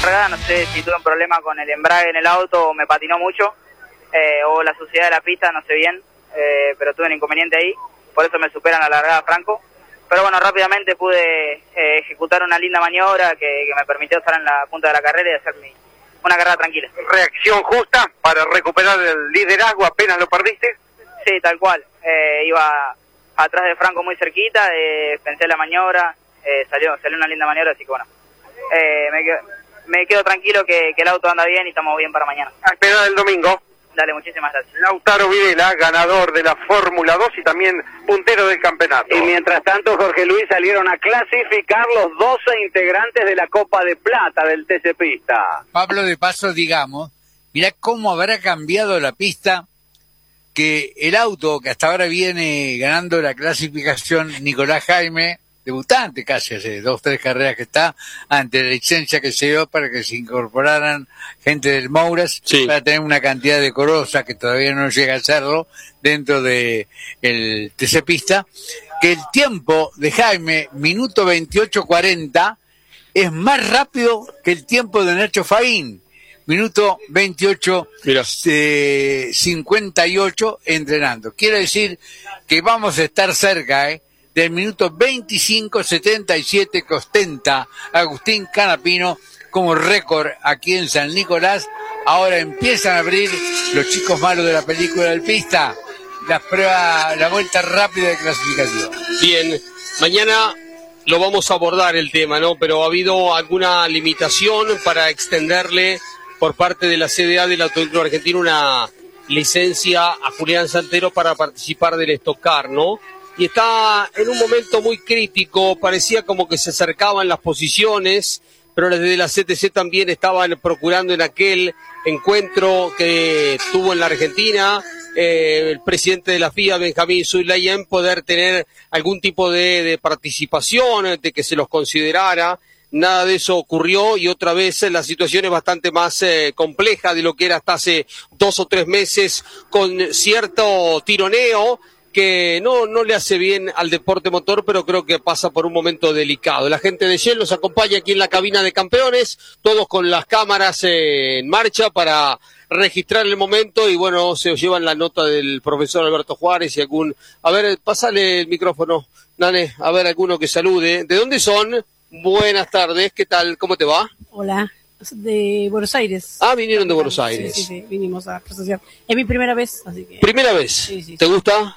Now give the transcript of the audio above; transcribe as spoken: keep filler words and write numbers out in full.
largada, no sé si tuve un problema con el embrague en el auto o me patinó mucho, eh, o la suciedad de la pista, no sé bien, eh, pero tuve un inconveniente ahí, por eso me superan a la largada Franco. Pero bueno, rápidamente pude eh, ejecutar una linda maniobra que, que me permitió estar en la punta de la carrera y hacer mi, una carrera tranquila. ¿Reacción justa para recuperar el liderazgo apenas lo perdiste? Sí, tal cual. Eh, iba atrás de Franco muy cerquita, eh, pensé la maniobra, eh, salió salió una linda maniobra, así que bueno, eh, me, quedo, me quedo tranquilo que, que el auto anda bien y estamos bien para mañana. A esperar el domingo. Dale, muchísimas gracias. Lautaro Videla, ganador de la Fórmula dos y también puntero del campeonato. Y mientras tanto, Jorge Luis, salieron a clasificar los doce integrantes de la Copa de Plata del T C Pista. Pablo, de paso, digamos, mirá cómo habrá cambiado la pista, que el auto que hasta ahora viene ganando la clasificación, Nicolás Jaime, debutante casi hace dos, tres carreras que está, ante la licencia que se dio para que se incorporaran gente del Mouras, sí, para tener una cantidad decorosa, que todavía no llega a serlo, dentro de el T C Pista, que el tiempo de Jaime, minuto veintiocho cuarenta, es más rápido que el tiempo de Nacho Faín, minuto veintiocho cincuenta y ocho entrenando. Quiere decir que vamos a estar cerca, ¿eh?, del minuto veinticinco setenta y siete que ostenta Agustín Canapino como récord aquí en San Nicolás. Ahora empiezan a abrir los chicos malos de la película del Pista, la prueba, la vuelta rápida de clasificación. Bien, mañana lo vamos a abordar el tema, ¿no? Pero ha habido alguna limitación para extenderle por parte de la C D A del Autódromo Argentino una licencia a Julián Santero para participar del Stock Car, ¿no? Y está en un momento muy crítico, parecía como que se acercaban las posiciones, pero desde la C T C también estaban procurando en aquel encuentro que tuvo en la Argentina eh, el presidente de la F I A, Benjamín Sulayem, poder tener algún tipo de, de participación, de que se los considerara. Nada de eso ocurrió y otra vez la situación es bastante más eh, compleja de lo que era hasta hace dos o tres meses, con cierto tironeo que no no le hace bien al deporte motor, pero creo que pasa por un momento delicado. La gente de Shell nos acompaña aquí en la cabina de campeones, todos con las cámaras eh, en marcha para registrar el momento, y bueno, se llevan la nota del profesor Alberto Juárez y algún... A ver, pásale el micrófono, Nane, a ver, alguno que salude. ¿De dónde son? Buenas tardes, ¿qué tal? ¿Cómo te va? Hola, de Buenos Aires. Ah, vinieron de Buenos Aires. Sí, sí, sí, vinimos a presenciar. Es mi primera vez, así que... ¿Primera vez? Sí, sí, ¿Te sí. gusta?